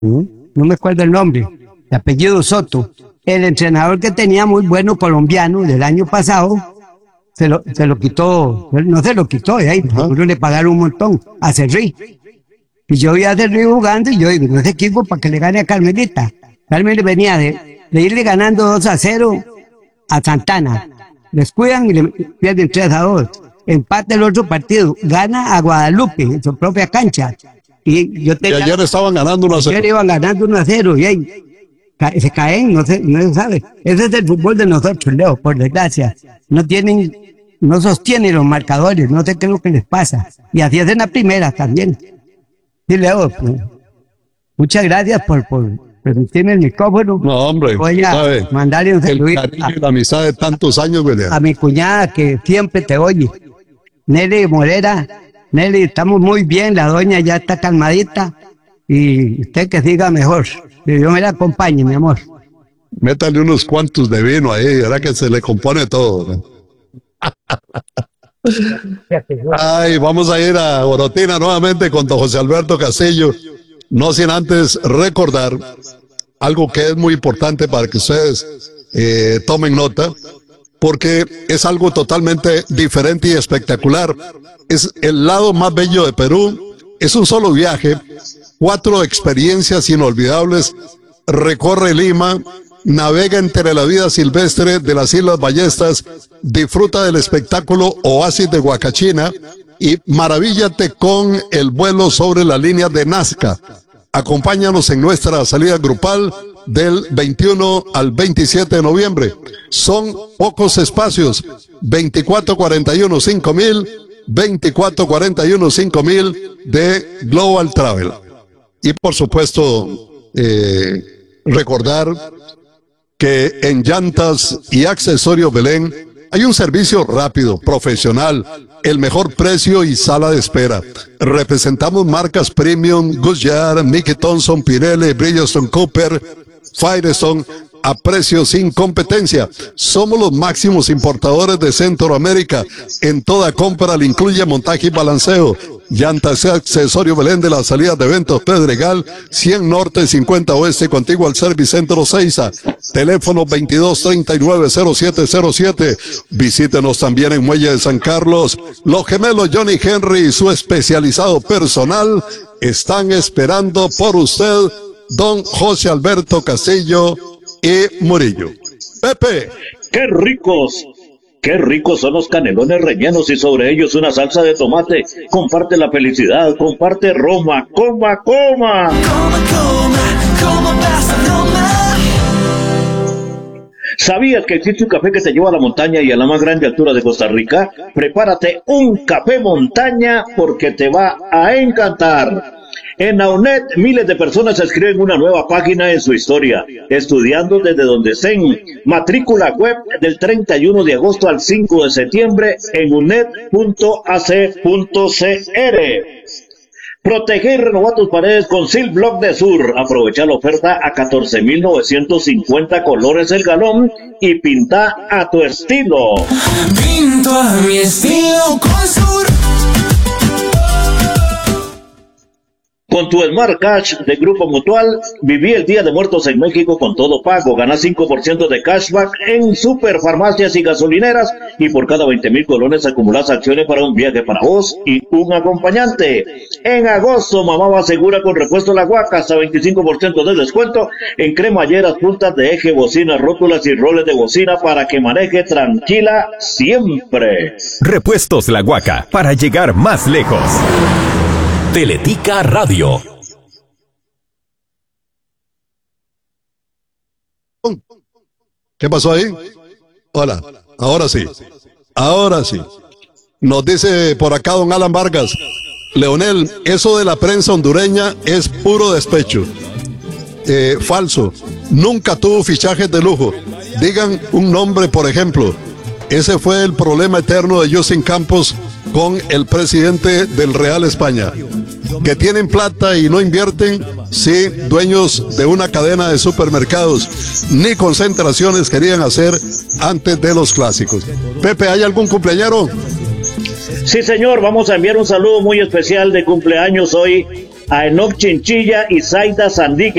¿Mm? No me acuerdo el nombre, de apellido Soto. El entrenador que tenía muy bueno colombiano del año pasado, se lo quitó, no se lo quitó, ahí, seguro le pagaron un montón a Cerrí. Y yo vi a Cerrí jugando y yo digo, no ese equipo para que le gane a Carmelita. Carmelita venía de irle ganando 2-0 a Santana. Les cuidan y le pierden 3-2. Empate el otro partido, gana a Guadalupe en su propia cancha. Y ayer estaban ganando 1-0. Ayer iban ganando 1-0 y ahí se caen, no se sabe. Ese es el fútbol de nosotros, Leo, por desgracia. No sostienen los marcadores, no sé qué es lo que les pasa. Y así es en la primera también. Sí, Leo, muchas gracias por permitirme el micrófono. No, hombre, voy a mandarle un saludo el cariño y la amistad de tantos años, a mi cuñada que siempre te oye, Nelly Morera. Nelly, estamos muy bien, la doña ya está calmadita y usted que siga mejor. Que Dios me la acompañe, mi amor. Métale unos cuantos de vino ahí, ¿verdad? Que se le compone todo, ¿no? Ay, vamos a ir a Orotina nuevamente con don José Alberto Castillo, no sin antes recordar algo que es muy importante para que ustedes tomen nota, porque es algo totalmente diferente y espectacular. Es el lado más bello de Perú, es un solo viaje, 4 experiencias inolvidables, recorre Lima, navega entre la vida silvestre de las Islas Ballestas, disfruta del espectáculo Oasis de Huacachina y maravíllate con el vuelo sobre la línea de Nazca. Acompáñanos en nuestra salida grupal del 21 al 27 de noviembre. Son pocos espacios, 2441-5000, 2441-5000 de Global Travel. Y por supuesto, recordar que en Llantas y Accesorios Belén hay un servicio rápido, profesional, el mejor precio y sala de espera. Representamos marcas Premium, Goodyear, Mickey Thompson, Pirelli, Bridgestone Cooper, Firestone, a precios sin competencia. Somos los máximos importadores de Centroamérica. En toda compra le incluye montaje y balanceo. Llantas y Accesorios Belén de la salida de eventos Pedregal, 100 Norte, 50 Oeste, contiguo al Servicentro Seiza. Teléfono 2239-0707. Visítenos también en Muelle de San Carlos. Los gemelos Johnny Henry y su especializado personal están esperando por usted, don José Alberto Castillo y Murillo. Pepe. ¡Qué ricos! ¡Qué ricos son los canelones rellenos y sobre ellos una salsa de tomate! Comparte la felicidad, comparte Roma. ¡Coma, coma! ¡Coma pasa Roma! ¿Sabías que existe un café que te lleva a la montaña y a la más grande altura de Costa Rica? Prepárate un café montaña porque te va a encantar. En la UNED, miles de personas escriben una nueva página en su historia, estudiando desde donde estén. Matrícula web del 31 de agosto al 5 de septiembre en uned.ac.cr. Protege y renova tus paredes con Sil Block de Sur. Aprovecha la oferta a 14,950 colores el galón y pinta a tu estilo. Pinto a mi estilo con Sur. Con tu Smart Cash de Grupo Mutual, viví el Día de Muertos en México con todo pago. Gana 5% de cashback en superfarmacias y gasolineras y por cada 20,000 colones acumulas acciones para un viaje para vos y un acompañante. En agosto, mamá va segura con repuesto La Huaca, hasta 25% de descuento en cremalleras, puntas de eje, bocinas, rótulas y roles de bocina para que maneje tranquila siempre. Repuestos La Huaca, para llegar más lejos. Teletica Radio. ¿Qué pasó ahí? Hola, ahora sí. Ahora sí. Nos dice por acá don Alan Vargas: Leonel, eso de la prensa hondureña es puro despecho. Falso. Nunca tuvo fichajes de lujo. Digan un nombre, por ejemplo. Ese fue el problema eterno de Justin Campos con el presidente del Real España. Que tienen plata y no invierten, sí, dueños de una cadena de supermercados. Ni concentraciones querían hacer antes de los clásicos. Pepe, ¿hay algún cumpleañero? Sí, señor, vamos a enviar un saludo muy especial de cumpleaños hoy a Enoch Chinchilla y Zaida Sandique.